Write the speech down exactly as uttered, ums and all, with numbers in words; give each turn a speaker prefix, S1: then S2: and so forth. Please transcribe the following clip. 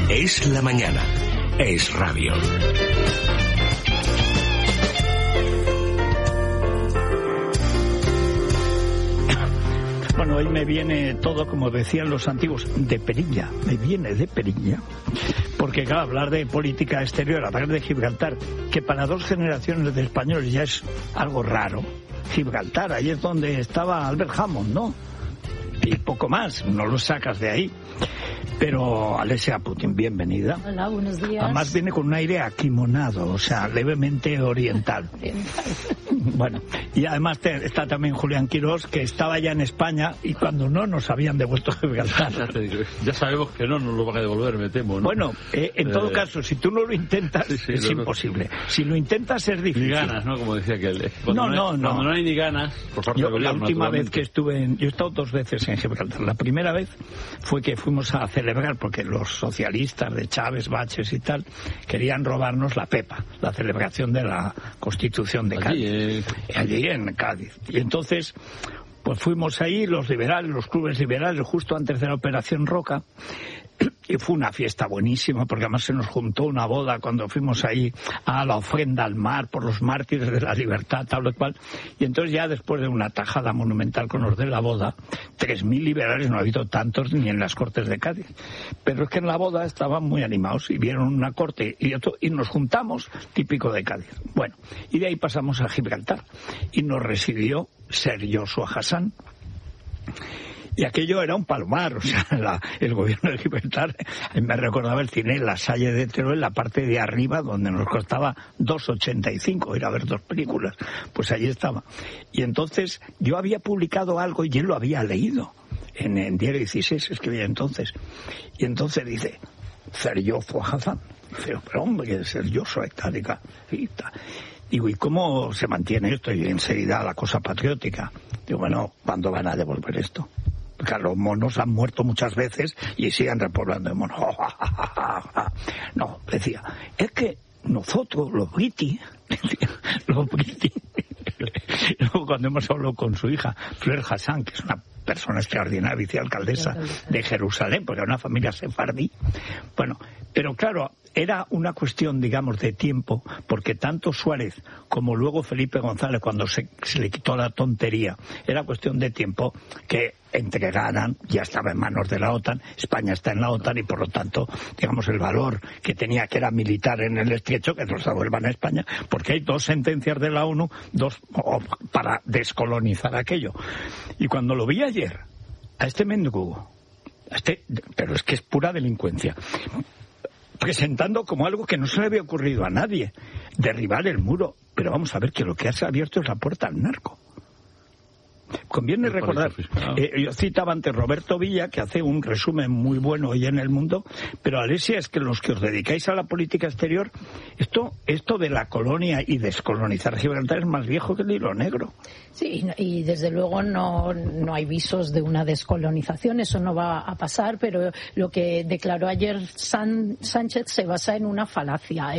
S1: Es la mañana. Es radio.
S2: Bueno, hoy me viene todo, como decían los antiguos, de perilla. Me viene de perilla. Porque, claro, hablar de política exterior, hablar de Gibraltar, que para dos generaciones de españoles ya es algo raro. Gibraltar, ahí es donde estaba Albert Hammond, ¿no? Y poco más, no lo sacas de ahí. Pero Alessia Putin, bienvenida.
S3: Hola, buenos días.
S2: Además viene con un aire aquimonado, o sea, levemente oriental.
S3: Oriental.
S2: Bueno, y además te, está también Julián Quirós, que estaba ya en España y cuando no nos habían devuelto Gibraltar.
S4: Ya, te digo, ya sabemos que no nos lo van a devolver, me temo, ¿no?
S2: Bueno, eh, en todo
S4: eh,
S2: caso, si tú no lo intentas, sí, sí, es imposible. No, si lo intentas es difícil.
S4: Ni ganas, ¿no? Como decía aquel.
S2: No, no,
S4: no, hay,
S2: no.
S4: Cuando no hay ni ganas, por parte
S2: yo,
S4: del gobierno,
S2: la última vez que estuve en... Yo he estado dos veces en Gibraltar. La primera vez fue que fuimos a celebrar, porque los socialistas de Chávez, Baches y tal, querían robarnos la Pepa, la celebración de la Constitución de Cádiz.
S4: Allí, eh...
S2: Allí en Cádiz. Y entonces, pues fuimos ahí, los liberales, los clubes liberales, justo antes de la Operación Roca, y fue una fiesta buenísima, porque además se nos juntó una boda cuando fuimos ahí a la ofrenda al mar por los mártires de la libertad, tal o cual. Y entonces ya después de una tajada monumental con los de la boda, tres mil liberales, no ha habido tantos ni en las Cortes de Cádiz. Pero es que en la boda estaban muy animados y vieron una corte y otro, y nos juntamos, típico de Cádiz. Bueno, y de ahí pasamos a Gibraltar y nos recibió Sir Joshua Hassan. Y aquello era un palomar, o sea, la, el gobierno de Gibraltar, me recordaba el cine La Salle de Teruel, en la parte de arriba, donde nos costaba dos ochenta y cinco ir a ver dos películas, pues allí estaba. Y entonces yo había publicado algo y él lo había leído, en, en Diario dieciséis escribía entonces, y entonces dice, Sir Joshua Hassan, dice, pero hombre, Sir Joshua está de acá, y está. Digo, ¿y cómo se mantiene esto? Y enseguida la cosa patriótica. Digo, bueno, ¿cuándo van a devolver esto? Porque los monos han muerto muchas veces y siguen repoblando de monos. No, decía, es que nosotros, los briti, los briti, luego cuando hemos hablado con su hija, Fleur Hassan, que es una persona extraordinaria, vicealcaldesa de Jerusalén, porque era una familia sefardí, bueno, pero claro, era una cuestión, digamos, de tiempo, porque tanto Suárez como luego Felipe González, cuando se, se le quitó la tontería, era cuestión de tiempo que entregaran, ya estaba en manos de la OTAN, España está en la OTAN y por lo tanto, digamos, el valor que tenía, que era militar en el estrecho, que nos devuelvan a España, porque hay dos sentencias de la ONU, dos oh, para descolonizar aquello. Y cuando lo vi ayer, a este mendigo, a este, pero es que es pura delincuencia, presentando como algo que no se le había ocurrido a nadie, derribar el muro. Pero vamos a ver que lo que ha abierto es la puerta al narco. Conviene el recordar, eh, yo citaba antes Roberto Villa, que hace un resumen muy bueno hoy en El Mundo, pero Alessia, es que los que os dedicáis a la política exterior, esto esto de la colonia y descolonizar Gibraltar es más viejo que el hilo negro.
S3: Sí, y desde luego no, no hay visos de una descolonización, eso no va a pasar, pero lo que declaró ayer San, Sánchez se basa en una falacia.